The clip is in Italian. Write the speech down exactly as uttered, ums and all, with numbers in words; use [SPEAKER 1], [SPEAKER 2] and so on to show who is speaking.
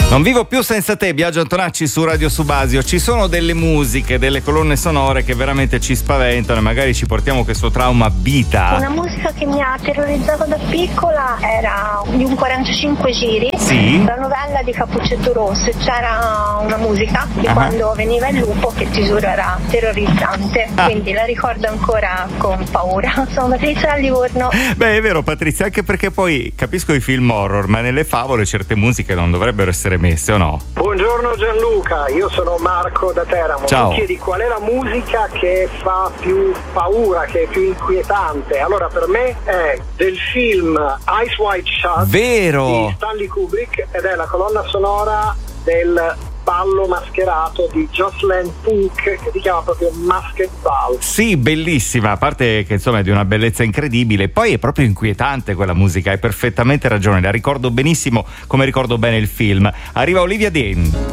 [SPEAKER 1] Non vivo più senza te, Biagio Antonacci su Radio Subasio. Ci sono delle musiche, delle colonne sonore che veramente ci spaventano e magari ci portiamo questo trauma a vita.
[SPEAKER 2] Una musica che mi ha terrorizzato da piccola era di un quarantacinque giri,
[SPEAKER 1] sì?
[SPEAKER 2] La novella di Cappuccetto Rosso. C'era una musica di
[SPEAKER 1] uh-huh.
[SPEAKER 2] quando veniva il lupo che ti giuro era terrorizzante, ah. quindi la ricordo ancora con paura. Sono Patrizia da Livorno.
[SPEAKER 1] Beh, è vero Patrizia, anche perché poi capisco i film horror, ma nelle favole certe musiche non dovrebbero essere messe, o no?
[SPEAKER 3] Buongiorno Gianluca, io sono Marco da Teramo.
[SPEAKER 1] Ciao.
[SPEAKER 3] Mi chiedi qual è la musica che fa più paura, che è più inquietante? Allora per me è del film Eyes Wide Shut,
[SPEAKER 1] vero,
[SPEAKER 3] di Stanley Kubrick, ed è la colonna sonora del ballo mascherato di Jocelyn Pook che si chiama proprio Masked Ball.
[SPEAKER 1] Sì, bellissima, a parte che insomma è di una bellezza incredibile, poi è proprio inquietante quella musica, hai perfettamente ragione, la ricordo benissimo come ricordo bene il film. Arriva Olivia Dean.